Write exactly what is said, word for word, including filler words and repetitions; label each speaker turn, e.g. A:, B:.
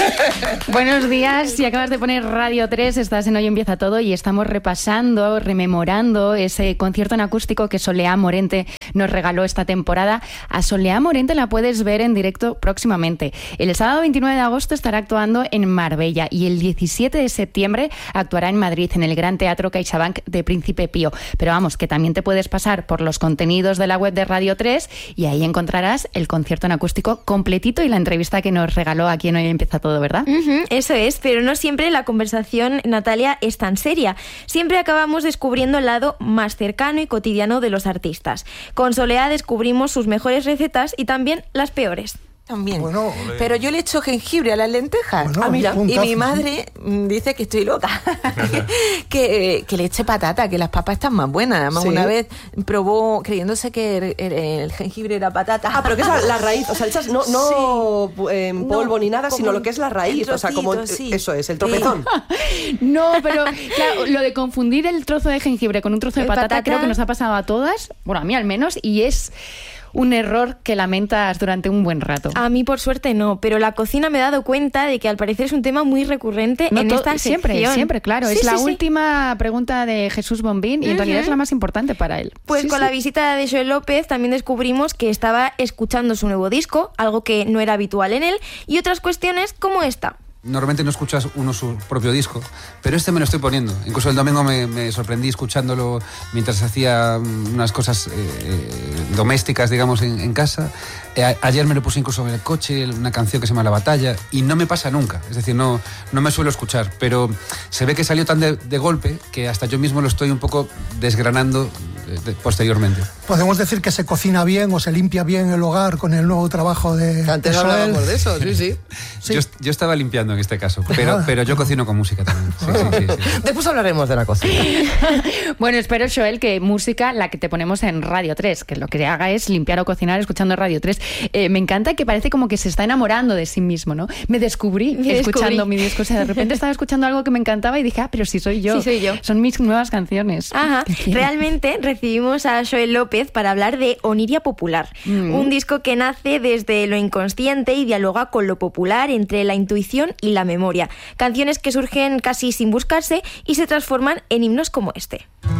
A: Buenos días, si acabas de poner Radio tres, estás en Hoy Empieza Todo y estamos repasando, rememorando ese concierto en acústico que Soleá Morente nos regaló esta temporada. A Soleá Morente la puedes ver en directo próximamente. El sábado veintinueve de agosto estará actuando en Marbella y el diecisiete de septiembre actuará en Madrid, en el Gran Teatro CaixaBank de Príncipe Pío. Pero vamos, que también te puedes pasar por los contenidos de la web de Radio tres y ahí encontrarás el concierto en acústico completito y la entrevista que nos regaló aquí en Hoy Empieza Todo, ¿verdad?
B: Uh-huh, eso es, pero no siempre la conversación, Natalia, es tan seria. Siempre acabamos descubriendo el lado más cercano y cotidiano de los artistas. Con Soleá descubrimos sus mejores recetas y también las peores.
C: También.
D: Bueno,
C: pero yo le echo jengibre a las lentejas.
D: Bueno,
C: ah, mira.
D: puntazo,
C: y mi madre sí. dice que estoy loca. que, que le eche patata, que las papas están más buenas. Además,
E: ¿Sí?
C: una vez probó creyéndose que el, el, el jengibre era patata.
E: Ah, pero que es la, la raíz, o sea, echas no, no
C: sí.
E: eh, en polvo
C: no,
E: ni nada, sino lo que es la raíz,
C: trocito,
E: o sea, como
C: sí.
E: eso es, el tropezón.
A: Sí. No, pero claro, lo de confundir el trozo de jengibre con un trozo de patata, patata creo que nos ha pasado a todas, bueno, a mí al menos, y es un error que lamentas durante un buen rato.
B: A mí, por suerte, no, pero la cocina me he dado cuenta de que al parecer es un tema muy recurrente
A: no,
B: en
A: to-
B: esta
A: siempre,
B: sección.
A: Siempre, claro.
B: Sí,
A: es
B: sí,
A: la
B: sí.
A: última pregunta de Jesús Bombín y en uh-huh. realidad es la más importante para él.
B: Pues
A: sí,
B: con
A: sí.
B: la visita de Joel López también descubrimos que estaba escuchando su nuevo disco, algo que no era habitual en él, y otras cuestiones como esta.
F: Normalmente no escuchas uno su propio disco, pero este me lo estoy poniendo. Incluso el domingo me, me sorprendí escuchándolo mientras hacía unas cosas eh, domésticas, digamos, en, en casa. Eh, a, ayer me lo puse incluso en el coche, una canción que se llama La Batalla, y no me pasa nunca. Es decir, no, no me suelo escuchar, pero se ve que salió tan de, de golpe que hasta yo mismo lo estoy un poco desgranando de, de, posteriormente.
D: Podemos decir que se cocina bien o se limpia bien el hogar con el nuevo trabajo de
G: Antes
D: de
G: hablábamos de eso, sí, sí.
D: sí.
F: Yo, yo estaba limpiando en este caso, pero, pero yo cocino con música también. Sí, sí, sí, sí.
G: Después hablaremos de la cocina.
A: Bueno, espero, Joel, que música, la que te ponemos en Radio tres, que lo que haga es limpiar o cocinar escuchando Radio tres. Eh, me encanta que parece como que se está enamorando de sí mismo, ¿no? Me descubrí
B: me
A: escuchando
B: descubrí.
A: mi disco. O sea, de repente estaba escuchando algo que me encantaba y dije, ah, pero sí soy yo.
B: Sí soy yo.
A: Son mis nuevas canciones.
B: Ajá. Realmente recibimos a Joel López para hablar de Oniria Popular, mm. un disco que nace desde lo inconsciente y dialoga con lo popular, entre la intuición y la memoria. Canciones que surgen casi sin buscarse y se transforman en himnos como este.